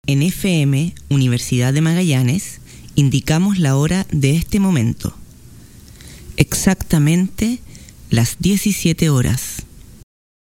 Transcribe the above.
En FM, Universidad de Magallanes, indicamos la hora de este momento. Exactamente las 17 horas.